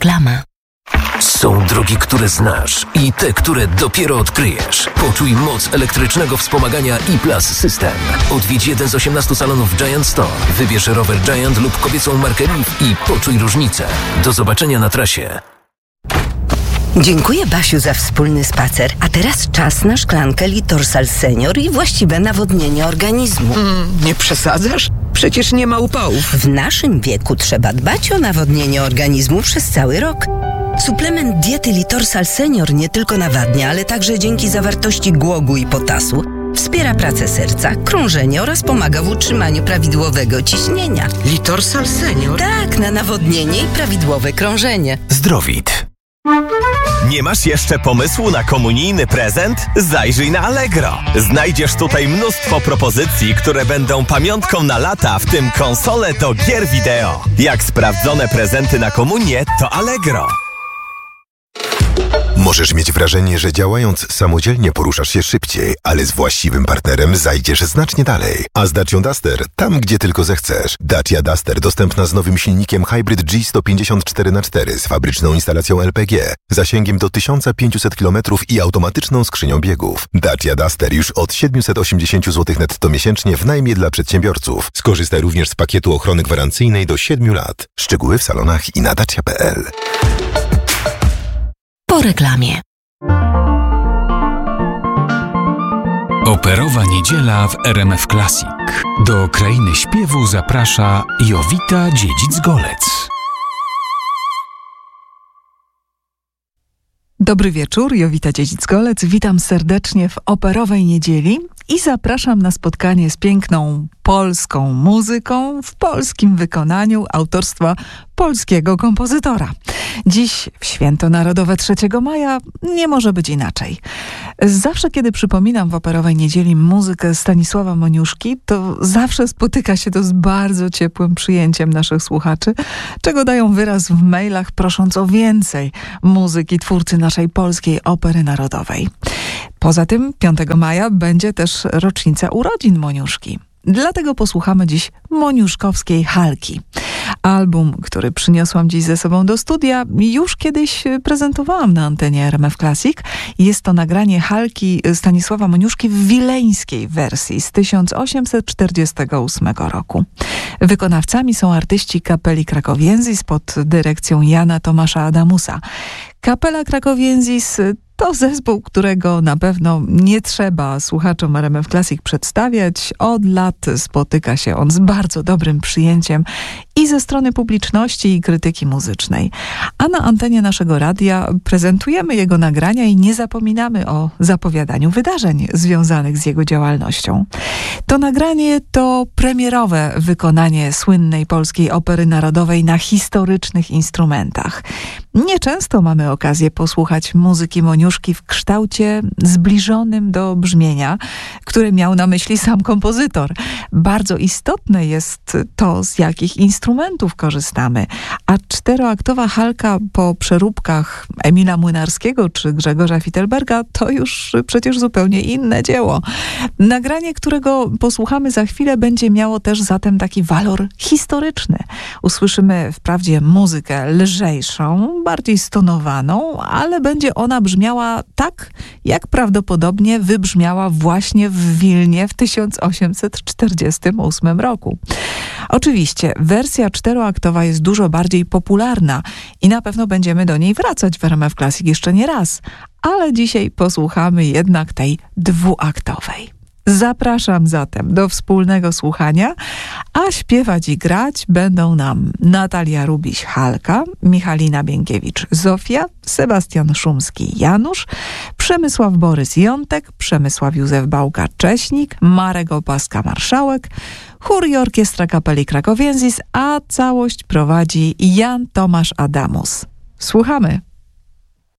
Reklama. Są drogi, które znasz i te, które dopiero odkryjesz. Poczuj moc elektrycznego wspomagania ePlus System. Odwiedź jeden z 18 salonów Giant Store. Wybierz rower Giant lub kobiecą markę Leaf i poczuj różnicę. Do zobaczenia na trasie. Dziękuję, Basiu, za wspólny spacer. A teraz czas na szklankę Litorsal Senior i właściwe nawodnienie organizmu. Nie przesadzasz? Przecież nie ma upałów. W naszym wieku trzeba dbać o nawodnienie organizmu przez cały rok. Suplement diety Litorsal Senior nie tylko nawadnia, ale także dzięki zawartości głogu i potasu wspiera pracę serca, krążenie oraz pomaga w utrzymaniu prawidłowego ciśnienia. Litorsal Senior? Tak, na nawodnienie i prawidłowe krążenie. Zdrowit. Nie masz jeszcze pomysłu na komunijny prezent? Zajrzyj na Allegro. Znajdziesz tutaj mnóstwo propozycji, które będą pamiątką na lata, w tym konsole do gier wideo. Jak sprawdzone prezenty na komunię, to Allegro. Możesz mieć wrażenie, że działając samodzielnie poruszasz się szybciej, ale z właściwym partnerem zajdziesz znacznie dalej. A z Dacią Duster tam, gdzie tylko zechcesz. Dacia Duster dostępna z nowym silnikiem Hybrid G154x4 z fabryczną instalacją LPG, zasięgiem do 1500 km i automatyczną skrzynią biegów. Dacia Duster już od 780 zł netto miesięcznie w najmie dla przedsiębiorców. Skorzystaj również z pakietu ochrony gwarancyjnej do 7 lat. Szczegóły w salonach i na dacia.pl. Po reklamie. Operowa niedziela w RMF Classic. Do krainy śpiewu zaprasza Jowita Dziedzic-Golec. Dobry wieczór, Jowita Dziedzic-Golec. Witam serdecznie w Operowej Niedzieli i zapraszam na spotkanie z piękną polską muzyką w polskim wykonaniu autorstwa polskiego kompozytora. Dziś w Święto Narodowe 3 maja nie może być inaczej. Zawsze, kiedy przypominam w Operowej Niedzieli muzykę Stanisława Moniuszki, to zawsze spotyka się to z bardzo ciepłym przyjęciem naszych słuchaczy, czego dają wyraz w mailach, prosząc o więcej muzyki twórcy naszej polskiej opery narodowej. Poza tym 5 maja będzie też rocznica urodzin Moniuszki. Dlatego posłuchamy dziś moniuszkowskiej Halki. Album, który przyniosłam dziś ze sobą do studia, już kiedyś prezentowałam na antenie RMF Classic. Jest to nagranie Halki Stanisława Moniuszki w wileńskiej wersji z 1848 roku. Wykonawcami są artyści Kapeli Krakowienzis pod dyrekcją Jana Tomasza Adamusa. Kapela Krakowienzis to zespół, którego na pewno nie trzeba słuchaczom RMF Classic przedstawiać. Od lat spotyka się on z bardzo dobrym przyjęciem i ze strony publiczności i krytyki muzycznej. A na antenie naszego radia prezentujemy jego nagrania i nie zapominamy o zapowiadaniu wydarzeń związanych z jego działalnością. To nagranie to premierowe wykonanie słynnej polskiej opery narodowej na historycznych instrumentach. Nieczęsto mamy okazję posłuchać muzyki Moniuszki w kształcie zbliżonym do brzmienia, które miał na myśli sam kompozytor. Bardzo istotne jest to, z jakich instrumentów korzystamy, a 4-aktowa Halka po przeróbkach Emila Młynarskiego czy Grzegorza Fittelberga to już przecież zupełnie inne dzieło. Nagranie, którego posłuchamy za chwilę, będzie miało też zatem taki walor historyczny. Usłyszymy wprawdzie muzykę lżejszą, bardziej stonowaną, ale będzie ona brzmiała tak, jak prawdopodobnie wybrzmiała właśnie w Wilnie w 1848 roku. Oczywiście wersja 4-aktowa jest dużo bardziej popularna i na pewno będziemy do niej wracać w RMF Classic jeszcze nie raz, ale dzisiaj posłuchamy jednak tej 2-aktowej. Zapraszam zatem do wspólnego słuchania, a śpiewać i grać będą nam Natalia Rubiś-Halka, Michalina Bienkiewicz-Zofia, Sebastian Szumski-Janusz, Przemysław Borys-Jątek, Przemysław Józef Bałka-Cześnik, Marek Opaska-Marszałek, chór i orkiestra Kapeli Krakowienzis, a całość prowadzi Jan Tomasz Adamus. Słuchamy!